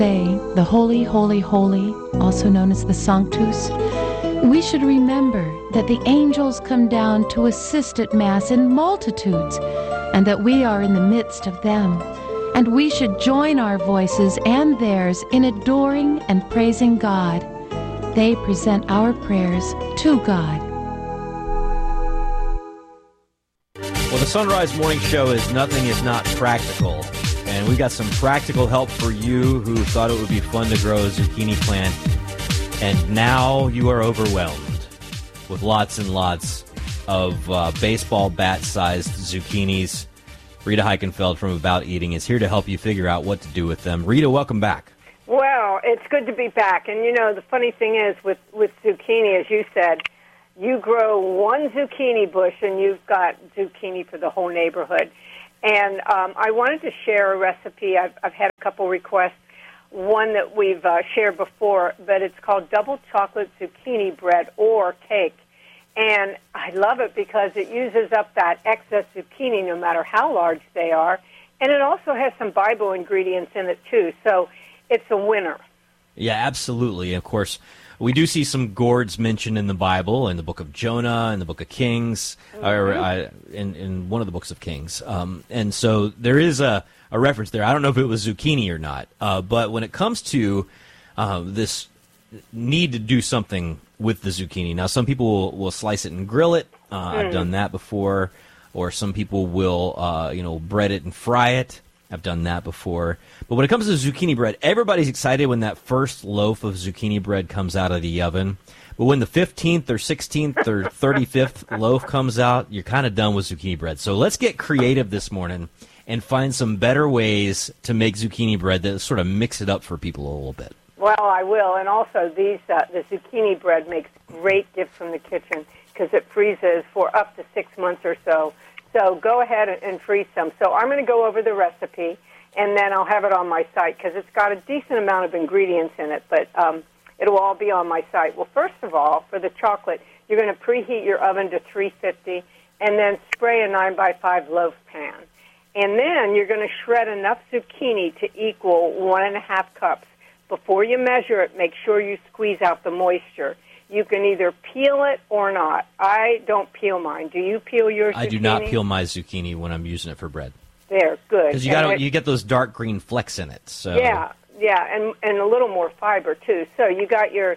say the Holy, Holy, Holy, also known as the Sanctus, we should remember that the angels come down to assist at Mass in multitudes, and that we are in the midst of them. And we should join our voices and theirs in adoring and praising God. They present our prayers to God. Well, the Sunrise Morning Show is nothing if not practical. And we've got some practical help for you who thought it would be fun to grow a zucchini plant. And now you are overwhelmed with lots and lots of baseball bat-sized zucchinis. Rita Heikenfeld from About Eating is here to help you figure out what to do with them. Rita, welcome back. Well, it's good to be back. And, you know, the funny thing is with zucchini, as you said, you grow one zucchini bush and you've got zucchini for the whole neighborhood. And I wanted to share a recipe. I've had a couple requests, one that we've shared before, but it's called double chocolate zucchini bread or cake. And I love it because it uses up that excess zucchini no matter how large they are. And it also has some Bible ingredients in it, too. So it's a winner. Yeah, absolutely. Of course, we do see some gourds mentioned in the Bible, in the book of Jonah, in the book of Kings, or in one of the books of Kings. And so there is a reference there. I don't know if it was zucchini or not. But when it comes to this need to do something with the zucchini. Now, some people will slice it and grill it. I've done that before. Or some people will, bread it and fry it. I've done that before. But when it comes to zucchini bread, everybody's excited when that first loaf of zucchini bread comes out of the oven. But when the 15th or 16th or 35th loaf comes out, you're kind of done with zucchini bread. So let's get creative this morning and find some better ways to make zucchini bread that sort of mix it up for people a little bit. Well, I will. And also, the zucchini bread makes great gifts from the kitchen because it freezes for up to 6 months or so. So go ahead and freeze some. So I'm going to go over the recipe, and then I'll have it on my site because it's got a decent amount of ingredients in it, but it'll all be on my site. Well, first of all, for the chocolate, you're going to preheat your oven to 350 and then spray a 9x5 loaf pan. And then you're going to shred enough zucchini to equal 1.5 cups. Before you measure it, make sure you squeeze out the moisture. You can either peel it or not. I don't peel mine. Do you peel your zucchini? I do not peel my zucchini when I'm using it for bread. There, good. Because you get those dark green flecks in it. So yeah, and a little more fiber too. So you got your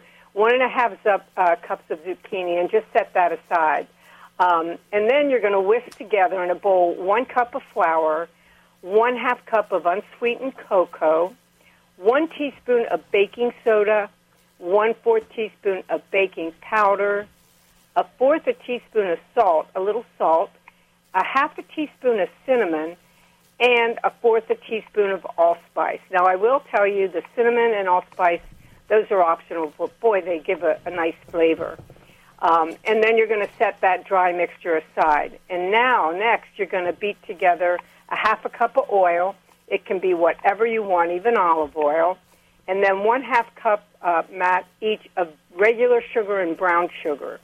1.5 cups of zucchini, and just set that aside. And then you're going to whisk together in a bowl 1 cup of flour, 1/2 cup of unsweetened cocoa, 1 teaspoon of baking soda, 1/4 teaspoon of baking powder, 1/4 teaspoon of salt, a little salt, 1/2 teaspoon of cinnamon, and 1/4 teaspoon of allspice. Now, I will tell you the cinnamon and allspice, those are optional, but boy, they give a nice flavor. And then you're going to set that dry mixture aside. And now, next, you're going to beat together 1/2 cup of oil. It can be whatever you want, even olive oil. And then 1/2 cup, Matt, each of regular sugar and brown sugar,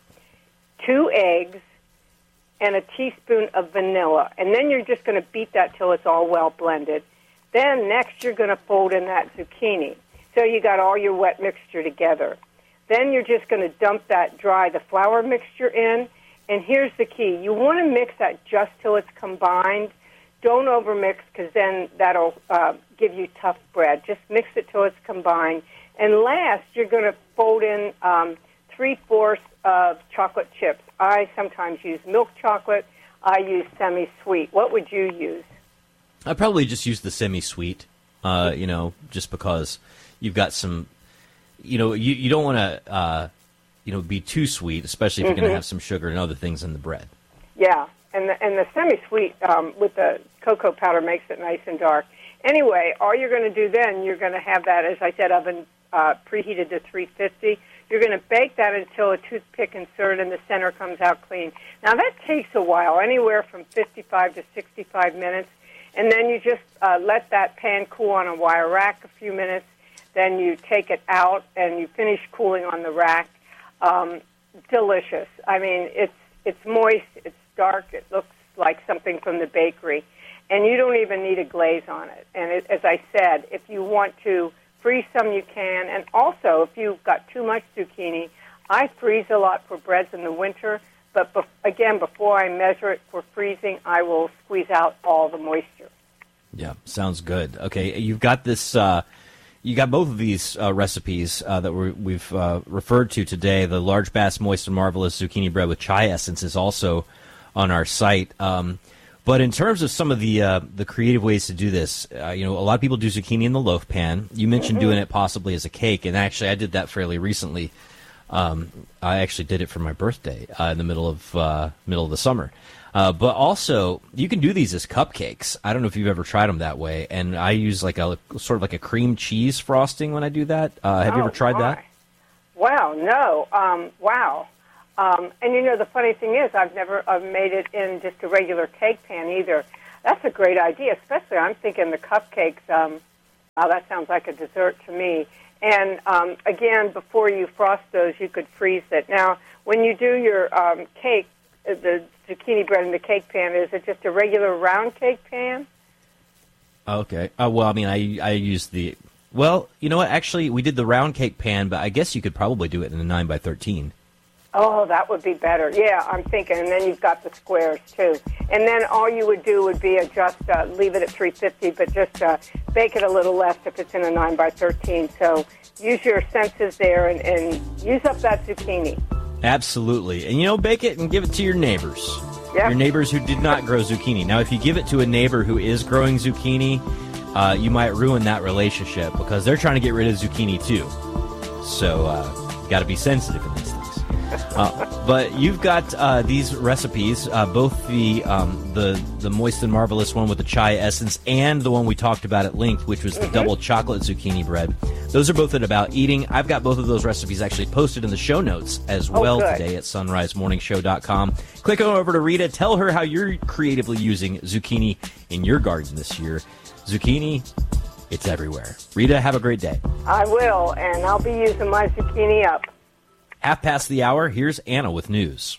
2 eggs, and a teaspoon of vanilla. And then you're just going to beat that till it's all well blended. Then next you're going to fold in that zucchini. So you got all your wet mixture together. Then you're just going to dump the flour mixture in. And here's the key. You want to mix that just till it's combined. Don't overmix because then that'll give you tough bread. Just mix it till it's combined. And last, you're going to fold in 3/4 of chocolate chips. I sometimes use milk chocolate. I use semi-sweet. What would you use? I probably just use the semi-sweet, just because you've got some, you don't want to, be too sweet, especially if you're going to have some sugar and other things in the bread. Yeah, and the semi-sweet with the cocoa powder makes it nice and dark. Anyway, all you're going to do then, you're going to have that, as I said, oven preheated to 350. You're going to bake that until a toothpick insert in the center comes out clean. Now, that takes a while, anywhere from 55 to 65 minutes. And then you just let that pan cool on a wire rack a few minutes. Then you take it out, and you finish cooling on the rack. Delicious. I mean, it's moist, it's dark, it looks like something from the bakery. And you don't even need a glaze on it. And as I said, if you want to freeze some you can. And also, if you've got too much zucchini, I freeze a lot for breads in the winter. But again, before I measure it for freezing, I will squeeze out all the moisture. Yeah, sounds good. Okay, you've got this. You got both of these recipes that we've referred to today. The Large Bass Moist and Marvelous Zucchini Bread with Chai Essence is also on our site. But in terms of some of the creative ways to do this, a lot of people do zucchini in the loaf pan. You mentioned doing it possibly as a cake, and actually I did that fairly recently. I actually did it for my birthday in the middle of the summer. But also, you can do these as cupcakes. I don't know if you've ever tried them that way. And I use like a sort of like a cream cheese frosting when I do that. Have you ever tried that? Wow, no. Wow. And the funny thing is, I've never made it in just a regular cake pan either. That's a great idea, especially I'm thinking the cupcakes. Wow, that sounds like a dessert to me. And, again, before you frost those, you could freeze it. Now, when you do your cake, the zucchini bread in the cake pan, is it just a regular round cake pan? Okay. Well, I mean, I use the... Well, you know what? Actually, we did the round cake pan, but I guess you could probably do it in a 9x13. Oh, that would be better. Yeah, I'm thinking. And then you've got the squares, too. And then all you would do would be adjust, leave it at 350, but just bake it a little less if it's in a 9x13. So use your senses there and use up that zucchini. Absolutely. And, bake it and give it to your neighbors. Yep. Your neighbors who did not grow zucchini. Now, if you give it to a neighbor who is growing zucchini, you might ruin that relationship because they're trying to get rid of zucchini, too. So you got to be sensitive in these things. But you've got these recipes, both the Moist and Marvelous one with the chai essence and the one we talked about at length, which was the double chocolate zucchini bread. Those are both at About Eating. I've got both of those recipes actually posted in the show notes as well today at sunrisemorningshow.com. Click on over to Rita. Tell her how you're creatively using zucchini in your garden this year. Zucchini, it's everywhere. Rita, have a great day. I will, and I'll be using my zucchini up. 1:30. Here's Anna with news.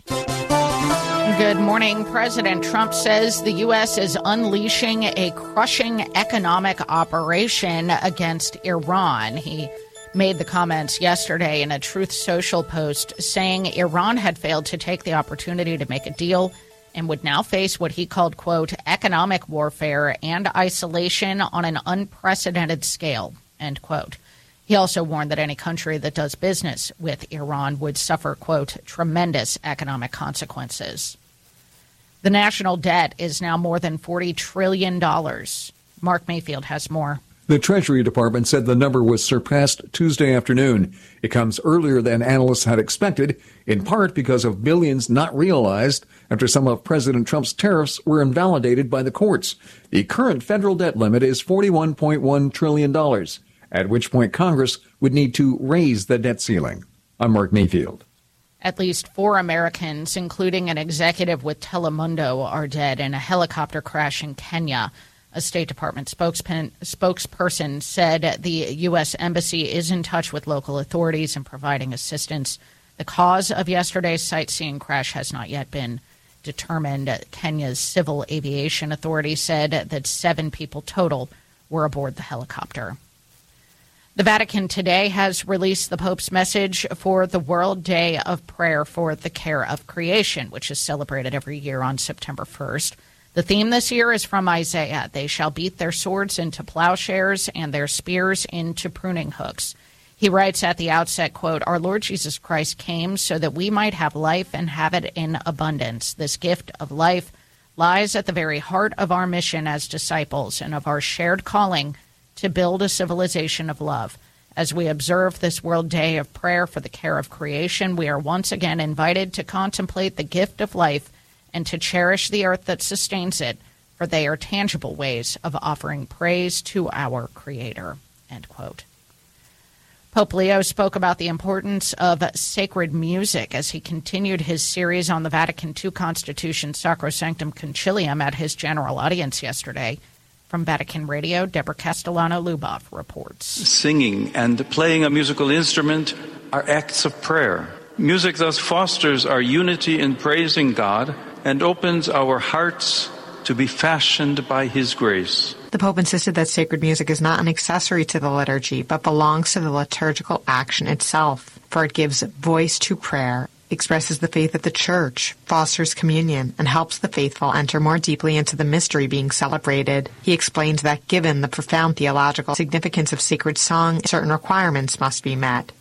Good morning. President Trump says the U.S. is unleashing a crushing economic operation against Iran. He made the comments yesterday in a Truth Social post saying Iran had failed to take the opportunity to make a deal and would now face what he called, quote, economic warfare and isolation on an unprecedented scale, end quote. He also warned that any country that does business with Iran would suffer, quote, tremendous economic consequences. The national debt is now more than $40 trillion. Mark Mayfield has more. The Treasury Department said the number was surpassed Tuesday afternoon. It comes earlier than analysts had expected, in part because of billions not realized after some of President Trump's tariffs were invalidated by the courts. The current federal debt limit is $41.1 trillion. At which point Congress would need to raise the debt ceiling. I'm Mark Mayfield. At least 4 Americans, including an executive with Telemundo, are dead in a helicopter crash in Kenya. A State Department spokesperson said the U.S. Embassy is in touch with local authorities and providing assistance. The cause of yesterday's sightseeing crash has not yet been determined. Kenya's Civil Aviation Authority said that 7 people total were aboard the helicopter. The Vatican today has released the Pope's message for the World Day of Prayer for the Care of Creation, which is celebrated every year on September 1st. The theme this year is from Isaiah. They shall beat their swords into plowshares and their spears into pruning hooks. He writes at the outset, quote, our Lord Jesus Christ came so that we might have life and have it in abundance. This gift of life lies at the very heart of our mission as disciples and of our shared calling to build a civilization of love. As we observe this World Day of Prayer for the Care of Creation, we are once again invited to contemplate the gift of life and to cherish the earth that sustains it, for they are tangible ways of offering praise to our Creator, end quote. Pope Leo spoke about the importance of sacred music as he continued his series on the Vatican II Constitution, Sacrosanctum Concilium, at his general audience yesterday. From Vatican Radio, Deborah Castellano-Luboff reports. Singing and playing a musical instrument are acts of prayer. Music thus fosters our unity in praising God and opens our hearts to be fashioned by His grace. The Pope insisted that sacred music is not an accessory to the liturgy, but belongs to the liturgical action itself, for it gives voice to prayer, expresses the faith of the Church, fosters communion, and helps the faithful enter more deeply into the mystery being celebrated. He explained that given the profound theological significance of sacred song, certain requirements must be met.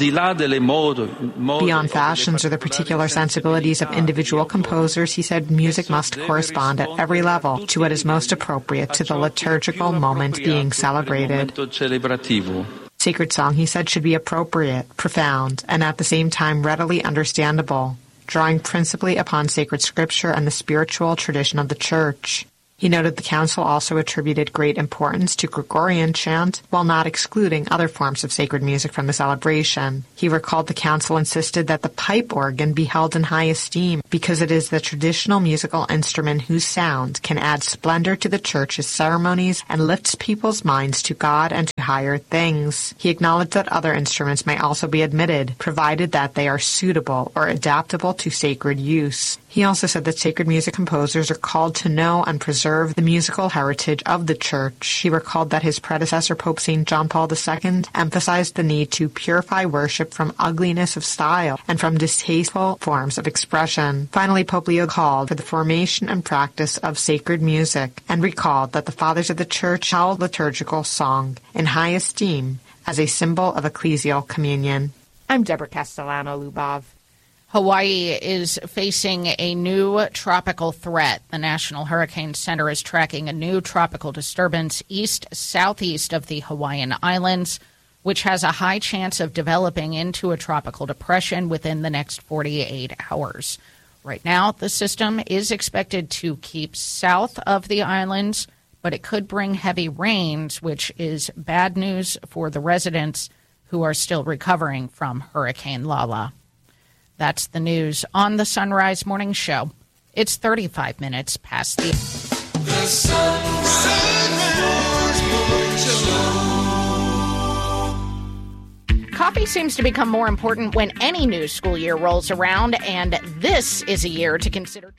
Beyond fashions or the particular sensibilities of individual composers, he said music must correspond at every level to what is most appropriate to the liturgical moment being celebrated. Sacred song, he said, should be appropriate, profound, and at the same time readily understandable, drawing principally upon sacred scripture and the spiritual tradition of the Church. He noted the Council also attributed great importance to Gregorian chant, while not excluding other forms of sacred music from the celebration. He recalled the Council insisted that the pipe organ be held in high esteem because it is the traditional musical instrument whose sound can add splendor to the Church's ceremonies and lifts people's minds to God and to higher things. He acknowledged that other instruments may also be admitted, provided that they are suitable or adaptable to sacred use. He also said that sacred music composers are called to know and preserve the musical heritage of the Church. He recalled that his predecessor, Pope St. John Paul II, emphasized the need to purify worship from ugliness of style and from distasteful forms of expression. Finally, Pope Leo called for the formation and practice of sacred music and recalled that the Fathers of the Church held liturgical song in high esteem as a symbol of ecclesial communion. I'm Deborah Castellano-Lubov. Hawaii is facing a new tropical threat. The National Hurricane Center is tracking a new tropical disturbance east-southeast of the Hawaiian Islands, which has a high chance of developing into a tropical depression within the next 48 hours. Right now, the system is expected to keep south of the islands, but it could bring heavy rains, which is bad news for the residents who are still recovering from Hurricane Lala. That's the news on the Sunrise Morning Show. It's 35 minutes past the Sunrise Morning Show. Coffee seems to become more important when any new school year rolls around, and this is a year to consider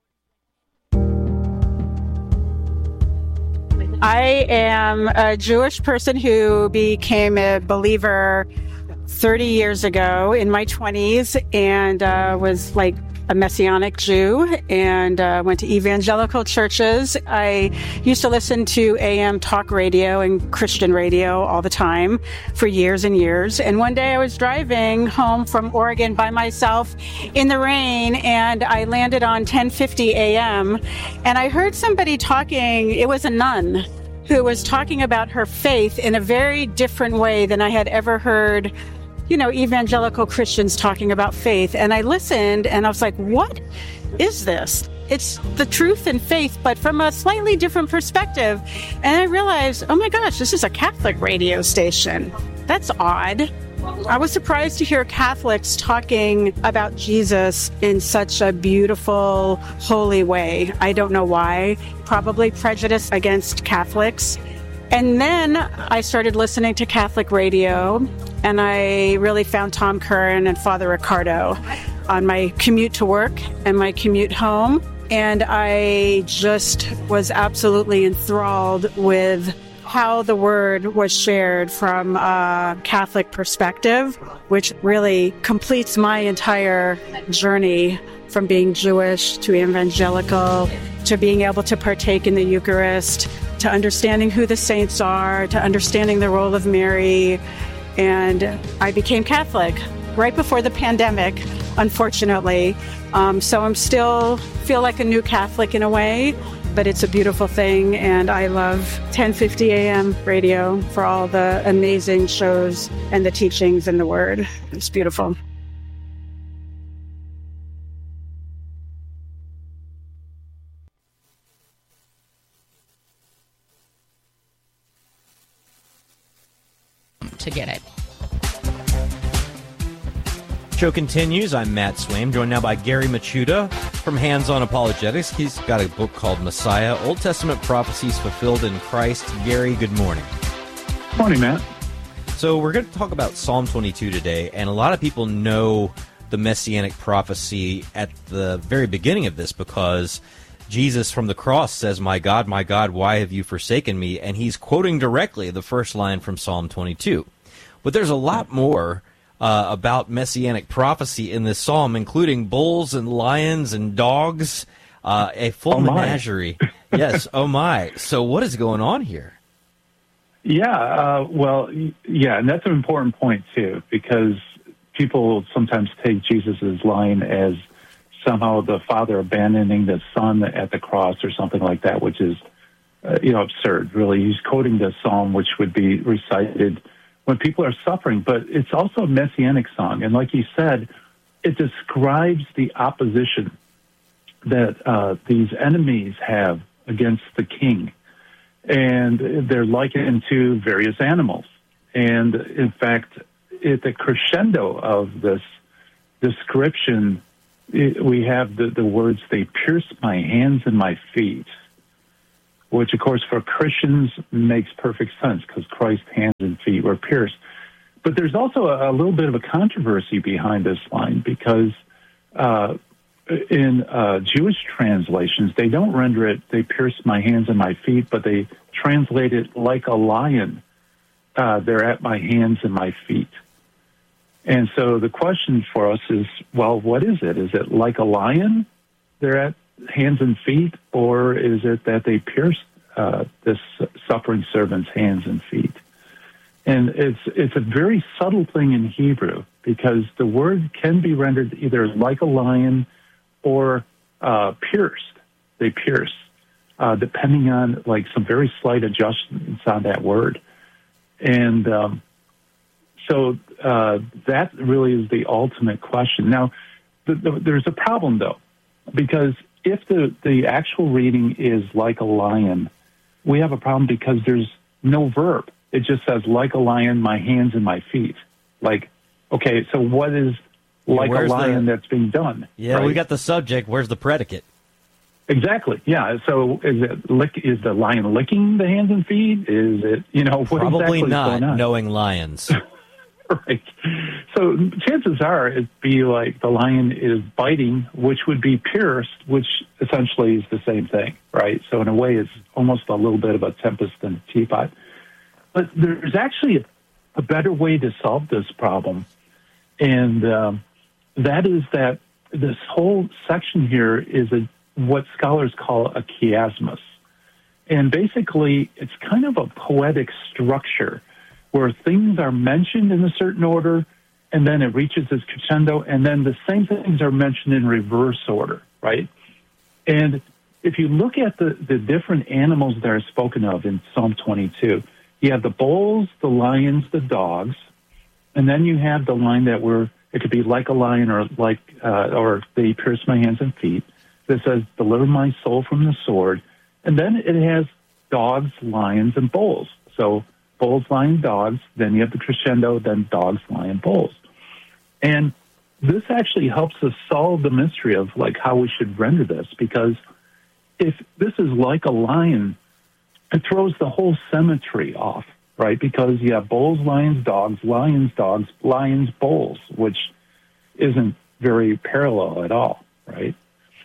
treating. I am a Jewish person who became a believer 30 years ago in my 20s and was like a Messianic Jew and went to evangelical churches. I used to listen to AM talk radio and Christian radio all the time for years and years. And one day I was driving home from Oregon by myself in the rain and I landed on 1050 AM and I heard somebody talking. It was a nun who was talking about her faith in a very different way than I had ever heard, evangelical Christians talking about faith. And I listened and I was like, what is this? It's the truth and faith, but from a slightly different perspective. And I realized, oh my gosh, this is a Catholic radio station. That's odd. I was surprised to hear Catholics talking about Jesus in such a beautiful, holy way. I don't know why. Probably prejudice against Catholics. And then I started listening to Catholic radio, and I really found Tom Curran and Father Ricardo on my commute to work and my commute home. And I just was absolutely enthralled with how the word was shared from a Catholic perspective, which really completes my entire journey from being Jewish to evangelical to being able to partake in the Eucharist, to understanding who the saints are, to understanding the role of Mary. And I became Catholic right before the pandemic, unfortunately. So I'm still feel like a new Catholic in a way, but it's a beautiful thing. And I love 1050 AM radio for all the amazing shows and the teachings and the word. It's beautiful. To get it. Show continues. I'm Matt Swaim, joined now by Gary Machuda from Hands On Apologetics. He's got a book called Messiah, Old Testament Prophecies Fulfilled in Christ. Gary, good morning. Morning, Matt. So we're going to talk about Psalm 22 today, and a lot of people know the Messianic prophecy at the very beginning of this because Jesus from the cross says, my God, why have you forsaken me?" And he's quoting directly the first line from Psalm 22. But there's a lot more about messianic prophecy in this psalm, including bulls and lions and dogs, a full menagerie. Yes, oh my. So what is going on here? Yeah, and that's an important point, too, because people sometimes take Jesus' line as somehow the Father abandoning the Son at the cross or something like that, which is, absurd, really. He's quoting the psalm, which would be recited when people are suffering, but it's also a messianic song. And like you said, it describes the opposition that these enemies have against the king. And they're likened to various animals. And in fact, at the crescendo of this description, we have the words, "They pierced my hands and my feet," which, of course, for Christians makes perfect sense because Christ's hands and feet were pierced. But there's also a little bit of a controversy behind this line because in Jewish translations, they don't render it, "They pierced my hands and my feet," but they translate it like a lion. They're at my hands and my feet. And so the question for us is, well, what is it? Is it like a lion, they're at hands and feet, or is it that they pierced this suffering servant's hands and feet? And it's a very subtle thing in Hebrew because the word can be rendered either like a lion or pierced. They pierce, depending on like some very slight adjustments on that word. And so that really is the ultimate question. Now, there's a problem, though, because if the actual reading is like a lion, we have a problem because there's no verb. It just says, "Like a lion, my hands and my feet." Like, okay, so what is like a lion that's being done? Yeah, right? We got the subject. Where's the predicate? Exactly. Yeah. So is the lion licking the hands and feet? Is it, what Probably exactly not, is going on? Knowing lions. Right. So chances are it'd be like the lion is biting, which would be pierced, which essentially is the same thing, right? So in a way, it's almost a little bit of a tempest in a teapot. But there's actually a better way to solve this problem, and that is that this whole section here is what scholars call a chiasmus. And basically, it's kind of a poetic structure where things are mentioned in a certain order, and then it reaches its crescendo, and then the same things are mentioned in reverse order, right? And if you look at the different animals that are spoken of in Psalm 22, you have the bulls, the lions, the dogs, and then you have the line that it could be like a lion or or they pierce my hands and feet, that says, "Deliver my soul from the sword." And then it has dogs, lions, and bulls. So bulls, lion, dogs, then you have the crescendo, then dogs, lion, bulls. And this actually helps us solve the mystery of like how we should render this, because if this is like a lion, it throws the whole symmetry off, right? Because you have bulls, lions, dogs, lions, bulls, which isn't very parallel at all, right?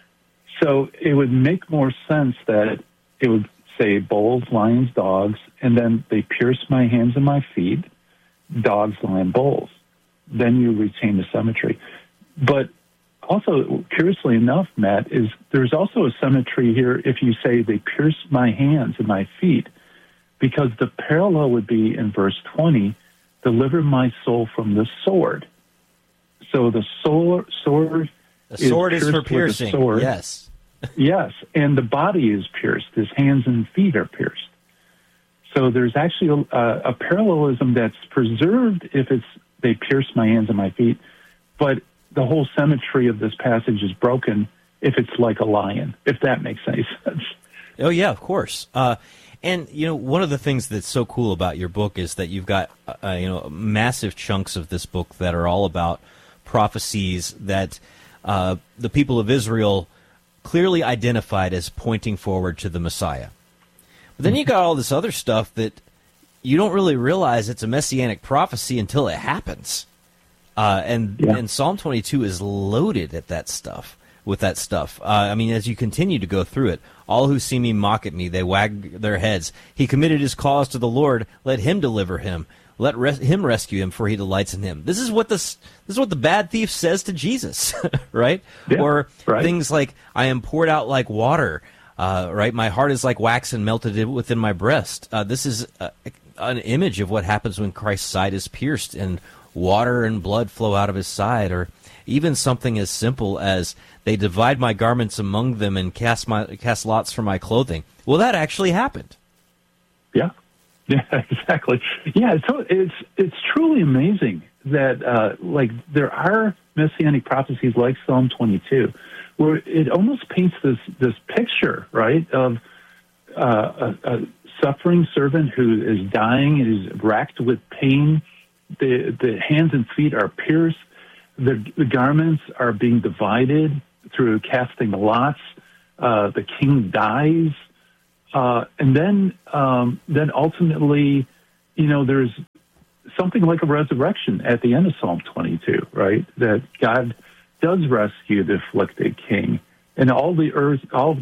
So it would make more sense that it would say bulls, lions, dogs, and then they pierce my hands and my feet, dogs, lion, bulls. Then you retain the symmetry. But also, curiously enough, Matt, is there's also a symmetry here if you say they pierce my hands and my feet, because the parallel would be in verse 20, "Deliver my soul from the sword." So the sword is for piercing. Sword. Yes. Yes, and the body is pierced. His hands and feet are pierced. So there's actually a parallelism that's preserved if they pierce my hands and my feet, but the whole symmetry of this passage is broken if it's like a lion, if that makes any sense. Oh, yeah, of course. And, one of the things that's so cool about your book is that you've got, massive chunks of this book that are all about prophecies that the people of Israel clearly identified as pointing forward to the Messiah. But then you got all this other stuff that you don't really realize it's a messianic prophecy until it happens. And Psalm 22 is loaded at that stuff. with that stuff. I mean, as you continue to go through it, all who see me mock at me, they wag their heads. He committed his cause to the Lord. Let him deliver him. Let him rescue him, for he delights in him. This is what the bad thief says to Jesus, right? Yeah, or right. things like, I am poured out like water, right? My heart is like wax and melted within my breast. This is an image of what happens when Christ's side is pierced and water and blood flow out of his side. Or even something as simple as, they divide my garments among them and cast lots for my clothing. Well, that actually happened. Yeah. Yeah, exactly. Yeah, so it's truly amazing that there are messianic prophecies like Psalm 22, where it almost paints this picture, right, of a suffering servant who is dying, is racked with pain. The hands and feet are pierced. The garments are being divided through casting lots. The king dies. And then ultimately, there's something like a resurrection at the end of Psalm 22, right? That God does rescue the afflicted king, and all the earth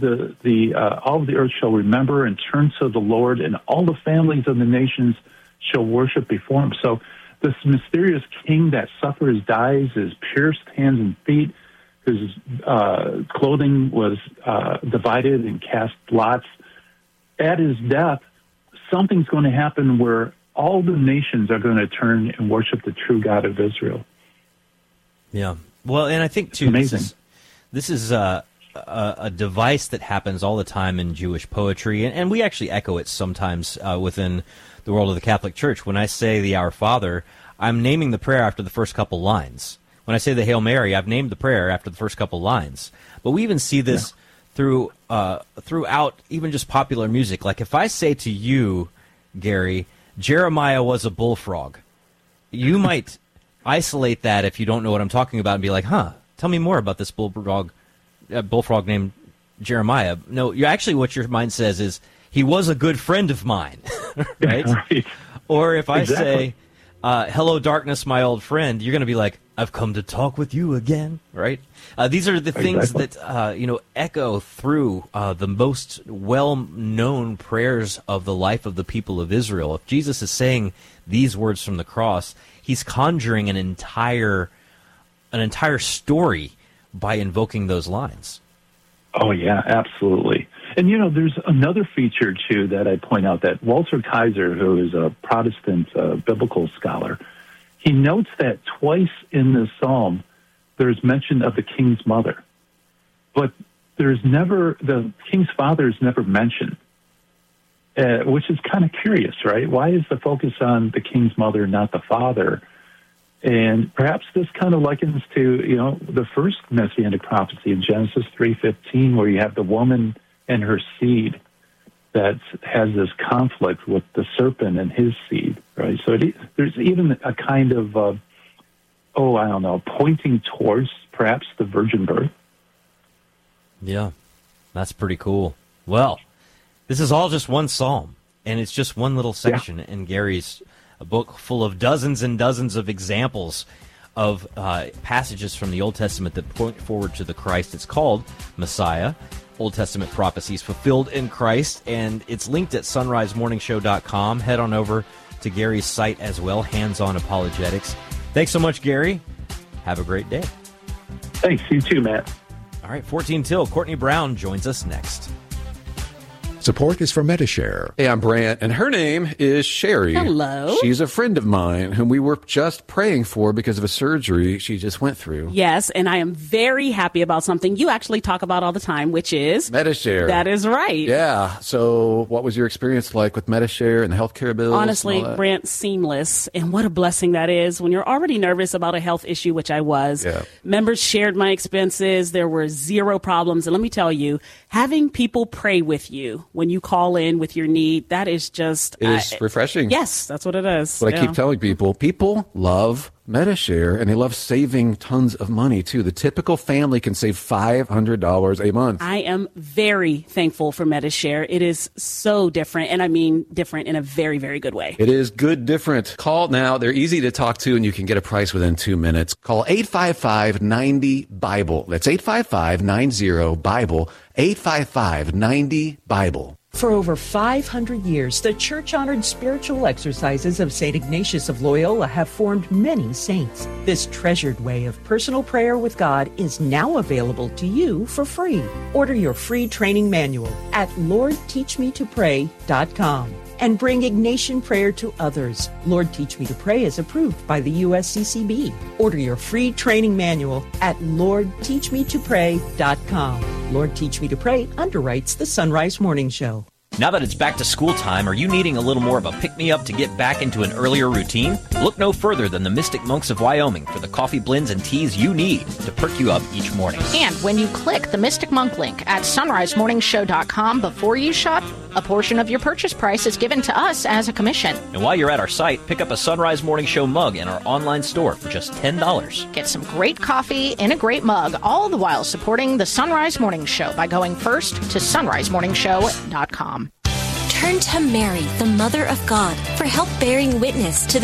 shall remember and turn to the Lord, and all the families of the nations shall worship before him. So this mysterious king that suffers, dies, is pierced hands and feet, whose clothing was divided and cast lots. At his death, something's going to happen where all the nations are going to turn and worship the true God of Israel. Yeah. Well, and I think, too, amazing. This is a device that happens all the time in Jewish poetry, and we actually echo it sometimes within the world of the Catholic Church. When I say the Our Father, I'm naming the prayer after the first couple lines. When I say the Hail Mary, I've named the prayer after the first couple lines. But we even see this throughout even just popular music. Like if I say to you, Gary, Jeremiah was a bullfrog, you might isolate that if you don't know what I'm talking about and be like, tell me more about this bullfrog named Jeremiah. No, what your mind says is, he was a good friend of mine, right? Right. Or if I say, hello, darkness, my old friend, you're going to be like, I've come to talk with you again, right? These are the things that, echo through the most well-known prayers of the life of the people of Israel. If Jesus is saying these words from the cross, he's conjuring an entire story by invoking those lines. Oh, yeah, absolutely. And, there's another feature, too, that I point out, that Walter Kaiser, who is a Protestant biblical scholar, he notes that twice in the psalm there's mention of the king's mother, but the king's father is never mentioned, which is kind of curious, right? Why is the focus on the king's mother, not the father? And perhaps this kind of likens to, the first messianic prophecy in Genesis 3:15, where you have the woman and her seed that has this conflict with the serpent and his seed, right? So there's even a kind of, pointing towards perhaps the virgin birth. Yeah, that's pretty cool. Well, this is all just one psalm, and it's just one little section in Gary's book full of dozens and dozens of examples of passages from the Old Testament that point forward to the Christ. It's called Messiah, Old Testament Prophecies Fulfilled in Christ, and it's linked at sunrisemorningshow.com. Head on over to Gary's site as well, Hands On Apologetics. Thanks so much, Gary. Have a great day. Thanks. You too, Matt. All right, 14 till. Courtney Brown joins us next. Support is from Medi-Share. Hey, I'm Brant, and her name is Sherry. Hello. She's a friend of mine whom we were just praying for because of a surgery she just went through. Yes, and I am very happy about something you actually talk about all the time, which is Medi-Share. That is right. Yeah. So what was your experience like with Medi-Share and the healthcare bills? Honestly, Brant, seamless. And what a blessing that is when you're already nervous about a health issue, which I was. Yeah. Members shared my expenses. There were zero problems. And let me tell you, having people pray with you when you call in with your need, that is just... It is refreshing. Yes, that's what it is. But I keep telling people love Metashare, and they love saving tons of money, too. The typical family can save $500 a month. I am very thankful for Metashare. It is so different, and I mean different in a very, very good way. It is good different. Call now. They're easy to talk to, and you can get a price within 2 minutes. Call 855-90-BIBLE. That's 855-90-BIBLE. 855-90-BIBLE. For over 500 years, the church-honored spiritual exercises of St. Ignatius of Loyola have formed many saints. This treasured way of personal prayer with God is now available to you for free. Order your free training manual at LordTeachMeToPray.com and bring Ignatian prayer to others. Lord Teach Me to Pray is approved by the USCCB. Order your free training manual at LordTeachMeToPray.com. Lord Teach Me to Pray underwrites the Sunrise Morning Show. Now that it's back to school time, are you needing a little more of a pick-me-up to get back into an earlier routine? Look no further than the Mystic Monks of Wyoming for the coffee blends and teas you need to perk you up each morning. And when you click the Mystic Monk link at sunrisemorningshow.com before you shop, a portion of your purchase price is given to us as a commission. And while you're at our site, pick up a Sunrise Morning Show mug in our online store for just $10. Get some great coffee in a great mug, all the while supporting the Sunrise Morning Show by going first to sunrisemorningshow.com. Turn to Mary, the Mother of God, for help bearing witness to the